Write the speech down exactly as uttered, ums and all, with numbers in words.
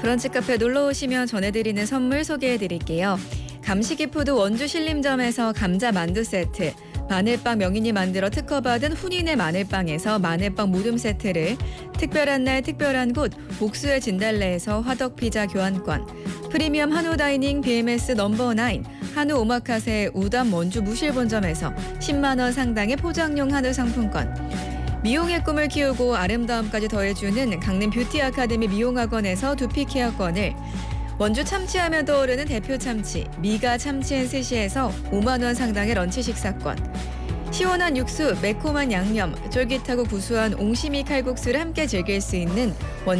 브런치 카페 놀러 오시면 전해드리는 선물 소개해드릴게요. 감시기푸드 원주 신림점에서 감자 만두 세트, 마늘빵 명인이 만들어 특허받은 훈인의 마늘빵에서 마늘빵 모듬 세트를, 특별한 날 특별한 곳 옥수의 진달래에서 화덕피자 교환권, 프리미엄 한우 다이닝 비엠에스 넘버나인 한우 오마카세 우담 원주 무실본점에서 십만 원 상당의 포장용 한우 상품권, 미용의 꿈을 키우고 아름다움까지 더해주는 강림 뷰티 아카데미 미용학원에서 두피 케어권을, 원주 참치하면 떠오르는 대표 참치 미가 참치앤스시에서 오만 원 상당의 런치 식사권, 시원한 육수 매콤한 양념 쫄깃하고 구수한 옹심이 칼국수를 함께 즐길 수 있는 원